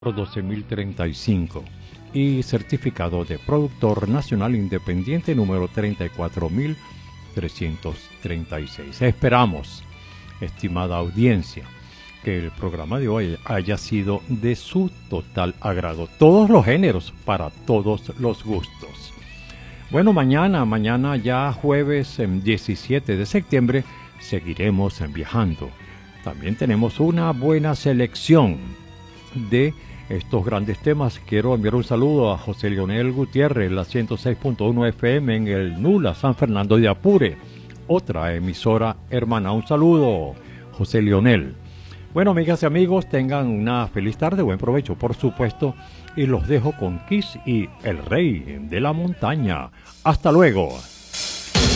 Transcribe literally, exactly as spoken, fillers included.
doce mil treinta y cinco y certificado de productor nacional independiente número treinta y cuatro mil trescientos treinta y seis. Esperamos, estimada audiencia, que el programa de hoy haya sido de su total agrado. Todos los géneros, para todos los gustos. Bueno, mañana, mañana ya jueves diecisiete de septiembre, seguiremos viajando. También tenemos una buena selección de estos grandes temas. Quiero enviar un saludo a José Leonel Gutiérrez, la ciento seis punto uno F M en el Nula, San Fernando de Apure, otra emisora hermana. Un saludo, José Leonel. Bueno, amigas y amigos, tengan una feliz tarde, buen provecho, por supuesto, y los dejo con Kiss y El Rey de la Montaña. Hasta luego.